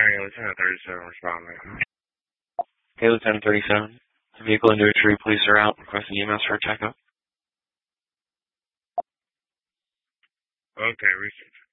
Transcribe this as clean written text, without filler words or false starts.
Alright, Lieutenant 37 responding. Okay, Lieutenant 37. The vehicle and injury police are out requesting EMS for a checkup. Okay, research.